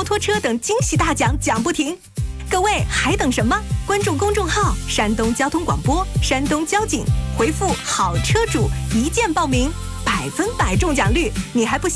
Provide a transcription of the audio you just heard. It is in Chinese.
拖车等惊喜大奖奖不停。各位还等什么？关注公众号山东交通广播、山东交警，回复好车主一键报名，100%中奖率，你还不